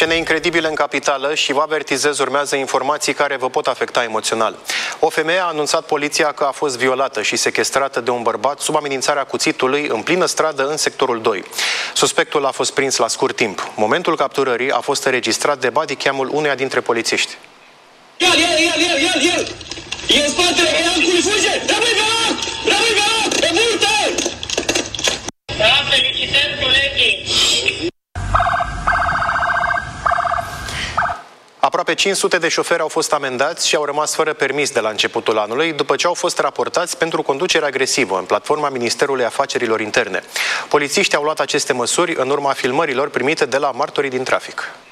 Scene incredibile în capitală și vă avertizez, urmează informații care vă pot afecta emoțional. O femeie a anunțat poliția că a fost violată și sechestrată de un bărbat sub amenințarea cuțitului în plină stradă în sectorul 2. Suspectul a fost prins la scurt timp. Momentul capturării a fost înregistrat de bodycam-ul uneia dintre polițiști. El! E în spatele, e în cui fuge! Rămâi pe loc! Rămâi pe loc! Pe multe! Da, felicitări, colegii! Aproape 500 de șoferi au fost amendați și au rămas fără permis de la începutul anului, după ce au fost raportați pentru conducere agresivă în platforma Ministerului Afacerilor Interne. Polițiștii au luat aceste măsuri în urma filmărilor primite de la martorii din trafic.